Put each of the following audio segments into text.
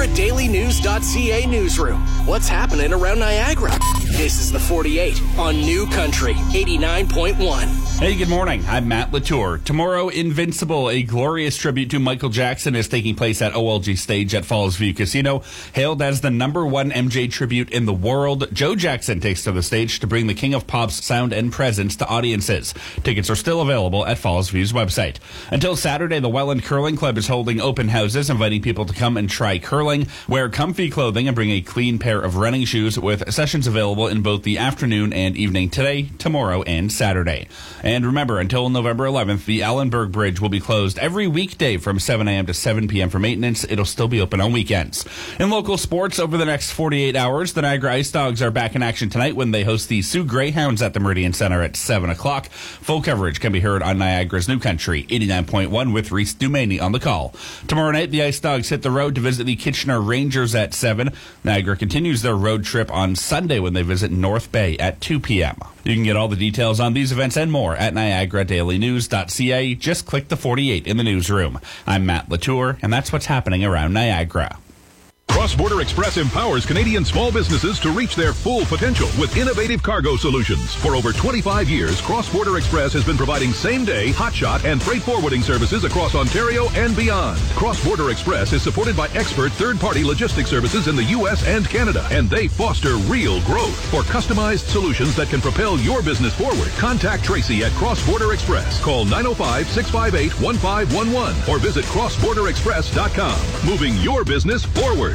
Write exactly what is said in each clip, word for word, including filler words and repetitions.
Niagara Daily News dot C A newsroom. What's happening around Niagara? This is the forty-eight on New Country eighty-nine point one. Hey, good morning. I'm Matt Latour. Tomorrow, Invincible, a glorious tribute to Michael Jackson, is taking place at O L G Stage at Falls View Casino. Hailed as the number one M J tribute in the world, Joe Jackson takes to the stage to bring the King of Pop's sound and presence to audiences. Tickets are still available at Falls View's website. Until Saturday, the Welland Curling Club is holding open houses, inviting people to come and try curling, wear comfy clothing, and bring a clean pair of running shoes, with sessions available in both the afternoon and evening today, tomorrow, and Saturday. And remember, until November eleventh, the Allenberg Bridge will be closed every weekday from seven a.m. to seven p.m. for maintenance. It'll still be open on weekends. In local sports, over the next forty-eight hours, the Niagara Ice Dogs are back in action tonight when they host the Sioux Greyhounds at the Meridian Center at seven o'clock. Full coverage can be heard on Niagara's New Country eighty-nine point one with Reese Dumaney on the call. Tomorrow night, the Ice Dogs hit the road to visit the Kitchener Rangers at seven. Niagara continues their road trip on Sunday when they visit North Bay at two p.m. You can get all the details on these events and more at Niagara Daily News dot C A. Just click the forty-eight in the newsroom. I'm Matt Latour, and that's what's happening around Niagara. Cross-Border Express empowers Canadian small businesses to reach their full potential with innovative cargo solutions. For over twenty-five years, Cross-Border Express has been providing same-day, hotshot, and freight forwarding services across Ontario and beyond. Cross-Border Express is supported by expert third-party logistics services in the U S and Canada, and they foster real growth. For customized solutions that can propel your business forward, contact Tracy at Cross-Border Express. Call nine oh five, six five eight, one five one one or visit cross border express dot com. Moving your business forward.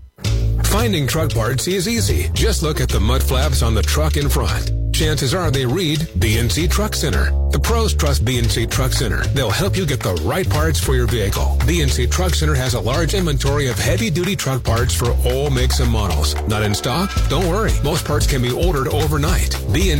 Finding truck parts is easy. Just look at the mud flaps on the truck in front. Chances are they read B and C Truck Center. The pros trust B and C Truck Center. They'll help you get the right parts for your vehicle. B and C Truck Center has a large inventory of heavy-duty truck parts for all makes and models. Not in stock? Don't worry. Most parts can be ordered overnight. B and